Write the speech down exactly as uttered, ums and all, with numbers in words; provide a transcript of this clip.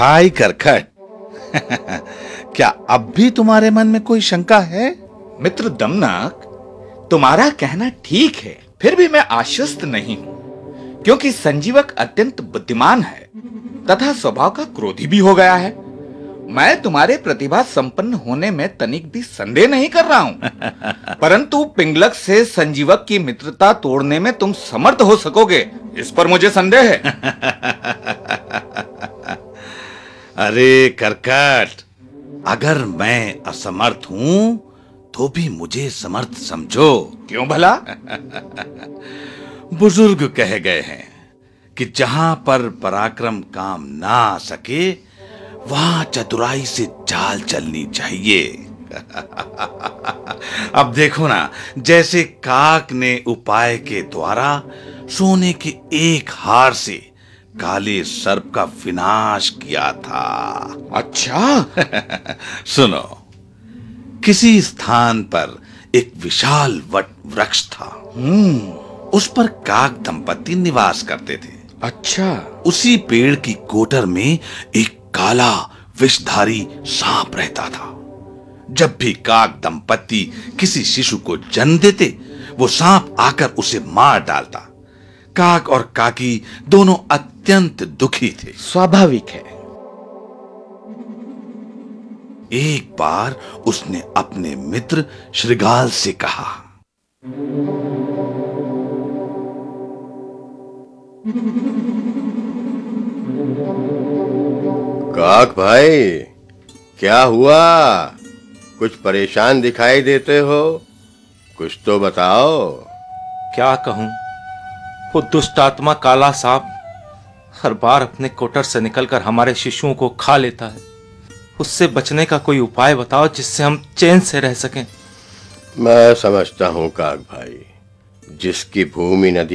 भाई करखट, क्या अब भी तुम्हारे मन में कोई शंका है? मित्र दमनक, तुम्हारा कहना ठीक है, फिर भी मैं आश्वस्त नहीं हूं, क्योंकि संजीवक अत्यंत बुद्धिमान है तथा स्वभाव का क्रोधी भी हो गया है। मैं तुम्हारे प्रतिभा संपन्न होने में तनिक भी संदेह नहीं कर रहा हूं, परंतु पिंगलक से संजीवक की मित्रता तोड़ने में तुम समर्थ हो सकोगे, इस पर मुझे संदेह है। अरे करकट, अगर मैं असमर्थ हूं तो भी मुझे समर्थ समझो। क्यों भला? बुजुर्ग कह गए हैं कि जहां पर पराक्रम काम ना आ सके वहां चतुराई से चाल चलनी चाहिए। अब देखो ना, जैसे काक ने उपाय के द्वारा सोने के एक हार से काले सर्प का विनाश किया था। अच्छा? सुनो, किसी स्थान पर एक विशाल वट वृक्ष था। हम्म उस पर काक दंपति निवास करते थे। अच्छा। उसी पेड़ की कोटर में एक काला विषधारी सांप रहता था। जब भी काक दंपति किसी शिशु को जन्म देते, वो सांप आकर उसे मार डालता। काक और काकी दोनों अत्यंत दुखी थे। स्वाभाविक है। एक बार उसने अपने मित्र श्रृगाल से कहा, काक भाई, क्या हुआ? कुछ परेशान दिखाई देते हो, कुछ तो बताओ। क्या कहूं, वो दुष्ट आत्मा काला सांप हर बार अपने कोटर से निकलकर हमारे शिशुओं को खा लेता है। उससे बचने का कोई उपाय बताओ जिससे हम चैन से रह सकें। मैं समझता हूं काक भाई, जिसकी भूमि नदी